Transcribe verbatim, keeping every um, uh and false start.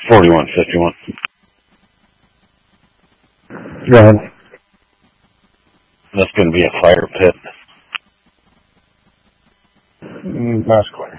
forty-one fifty-one. Go ahead. That's going to be a fire pit. Mm, last question.